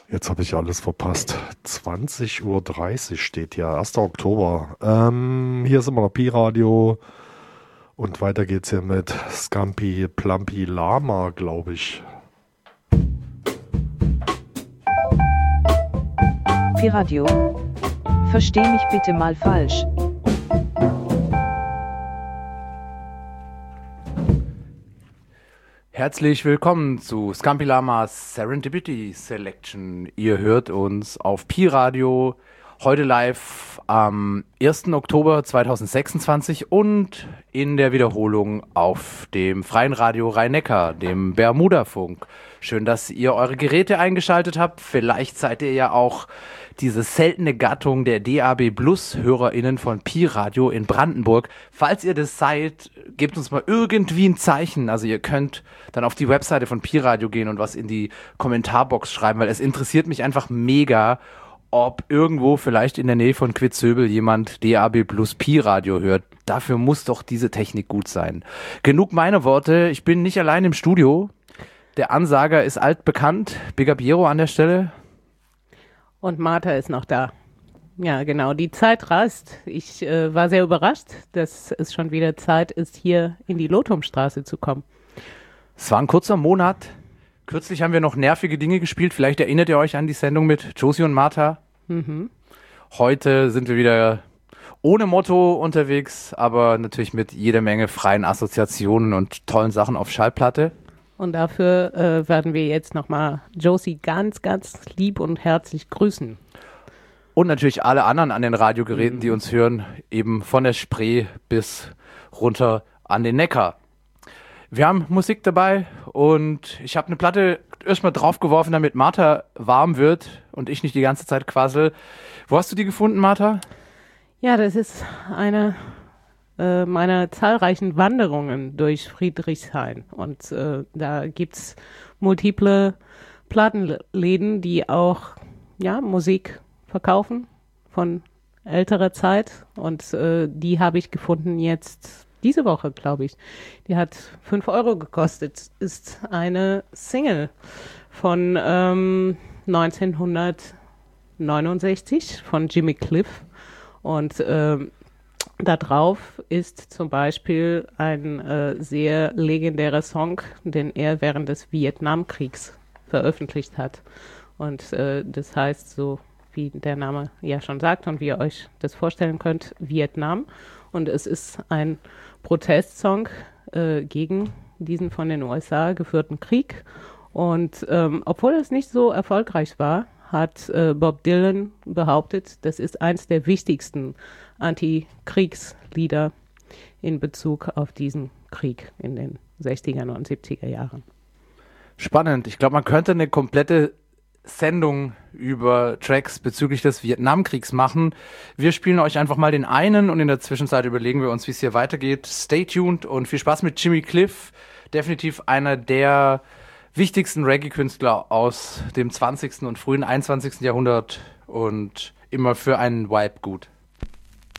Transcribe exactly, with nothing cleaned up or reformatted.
Jetzt habe ich alles verpasst. zwanzig Uhr dreißig steht hier, erster Oktober. Ähm, hier sind wir noch Pi-Radio. Und weiter geht's hier mit Scampi Plampi Lama, glaube ich. Pi-Radio. Versteh mich bitte mal falsch. Herzlich willkommen zu Scampi Lamas Serendipity Selection. Ihr hört uns auf Pi-Radio, heute live am ersten Oktober zweitausendsechsundzwanzig und in der Wiederholung auf dem Freien Radio Rhein-Neckar, dem Bermuda-Funk. Schön, dass ihr eure Geräte eingeschaltet habt. Vielleicht seid ihr ja auch diese seltene Gattung der D A B Plus HörerInnen von Pi-Radio in Brandenburg. Falls ihr das seid, gebt uns mal irgendwie ein Zeichen. Also ihr könnt dann auf die Webseite von Pi-Radio gehen und was in die Kommentarbox schreiben, weil es interessiert mich einfach mega, ob irgendwo vielleicht in der Nähe von Quitzöbel jemand D A B Plus Pi-Radio hört. Dafür muss doch diese Technik gut sein. Genug meine Worte. Ich bin nicht allein im Studio. Der Ansager ist altbekannt. Big up Jero an der Stelle. Und Martha ist noch da. Ja, genau. Die Zeit rast. Ich äh, war sehr überrascht, dass es schon wieder Zeit ist, hier in die Lothumstraße zu kommen. Es war ein kurzer Monat. Kürzlich haben wir noch nervige Dinge gespielt. Vielleicht erinnert ihr euch an die Sendung mit Josie und Martha. Mhm. Heute sind wir wieder ohne Motto unterwegs, aber natürlich mit jeder Menge freien Assoziationen und tollen Sachen auf Schallplatte. Und dafür äh, werden wir jetzt nochmal Josie ganz, ganz lieb und herzlich grüßen. Und natürlich alle anderen an den Radiogeräten, mhm. die uns hören, eben von der Spree bis runter an den Neckar. Wir haben Musik dabei und ich habe eine Platte erstmal draufgeworfen, damit Martha warm wird und ich nicht die ganze Zeit quassel. Wo hast du die gefunden, Martha? Ja, das ist eine äh, meiner zahlreichen Wanderungen durch Friedrichshain. Und äh, da gibt es multiple Plattenläden, die auch ja, Musik verkaufen von älterer Zeit. Und äh, die habe ich gefunden jetzt diese Woche, glaube ich. Die hat fünf Euro gekostet. Ist eine Single von ähm, neunzehnhundertneunundsechzig von Jimmy Cliff. Und ähm, da drauf ist zum Beispiel ein äh, sehr legendärer Song, den er während des Vietnamkriegs veröffentlicht hat. Und äh, das heißt so, wie der Name ja schon sagt und wie ihr euch das vorstellen könnt, Vietnam. Und es ist ein Protestsong äh, gegen diesen von den U S A geführten Krieg. Und ähm, obwohl es nicht so erfolgreich war, hat äh, Bob Dylan behauptet, das ist eins der wichtigsten Antikriegslieder in Bezug auf diesen Krieg in den sechziger und siebziger Jahren. Spannend. Ich glaube, man könnte eine komplette Sendung über Tracks bezüglich des Vietnamkriegs machen. Wir spielen euch einfach mal den einen und in der Zwischenzeit überlegen wir uns, wie es hier weitergeht. Stay tuned und viel Spaß mit Jimmy Cliff. Definitiv einer der wichtigsten Reggae-Künstler aus dem zwanzigsten und frühen einundzwanzigsten Jahrhundert und immer für einen Vibe gut.